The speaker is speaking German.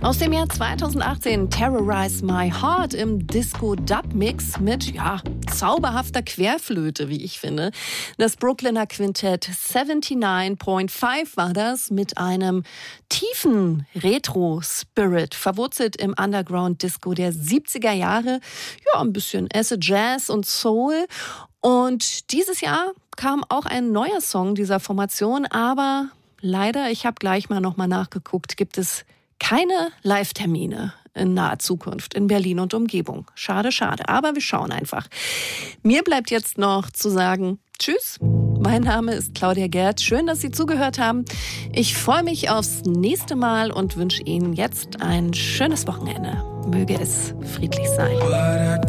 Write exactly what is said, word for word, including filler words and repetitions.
Aus dem Jahr zweitausendachtzehn Terrorize My Heart im Disco-Dub-Mix mit, ja, zauberhafter Querflöte, wie ich finde. Das Brooklyner Quintett neunundsiebzig Komma fünf war das, mit einem tiefen Retro-Spirit, verwurzelt im Underground-Disco der siebziger Jahre. Ja, ein bisschen Acid Jazz und Soul. Und dieses Jahr kam auch ein neuer Song dieser Formation, aber leider, ich habe gleich mal nochmal nachgeguckt, gibt es keine Live-Termine in naher Zukunft in Berlin und Umgebung. Schade, schade. Aber wir schauen einfach. Mir bleibt jetzt noch zu sagen, tschüss. Mein Name ist Claudia Gerd. Schön, dass Sie zugehört haben. Ich freue mich aufs nächste Mal und wünsche Ihnen jetzt ein schönes Wochenende. Möge es friedlich sein.